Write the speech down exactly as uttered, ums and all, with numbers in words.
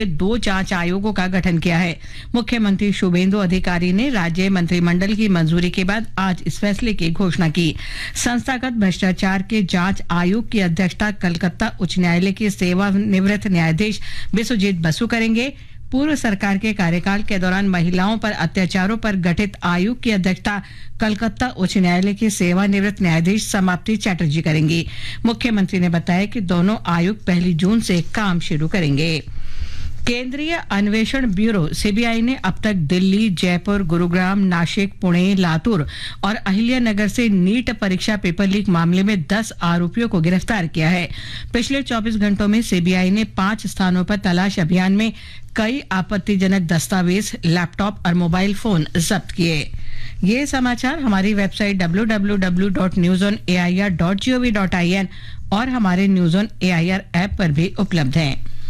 दो जांच आयोगों का गठन किया है। मुख्यमंत्री शुभेंदु अधिकारी ने राज्य मंत्रिमंडल की मंजूरी के बाद आज इस फैसले की घोषणा की। संस्थागत भ्रष्टाचार के जांच आयोग की अध्यक्षता कलकत्ता उच्च न्यायालय के सेवानिवृत्त न्यायाधीश बिस्वजीत बसु करेंगे। पूर्व सरकार के कार्यकाल के दौरान महिलाओं पर अत्याचारों पर गठित आयोग की अध्यक्षता कलकत्ता उच्च न्यायालय के सेवानिवृत्त न्यायाधीश समाप्ति चैटर्जी करेंगी। मुख्यमंत्री ने बताया कि दोनों आयोग पहली जून से काम शुरू करेंगे। केंद्रीय अन्वेषण ब्यूरो सीबीआई ने अब तक दिल्ली, जयपुर, गुरुग्राम, नासिक, पुणे, लातूर और अहिल्यानगर से नीट परीक्षा पेपर लीक मामले में दस आरोपियों को गिरफ्तार किया है। पिछले चौबीस घंटों में सीबीआई ने पांच स्थानों पर तलाश अभियान में कई आपत्तिजनक दस्तावेज, लैपटॉप और मोबाइल फोन जब्त किए। ये समाचार हमारी website W W W dot news on A I R dot G O V dot I N और हमारे news on A I R app पर भी उपलब्ध हैं।